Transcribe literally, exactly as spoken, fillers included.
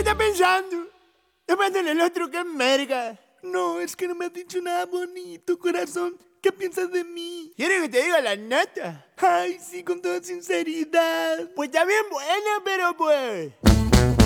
estás pensando? Apándale el otro que merga. No, es que no me has dicho nada bonito, corazón. ¿Qué piensas de mí? ¿Quieres que te diga la neta? Ay, sí, con toda sinceridad. Pues está bien buena, pero pues...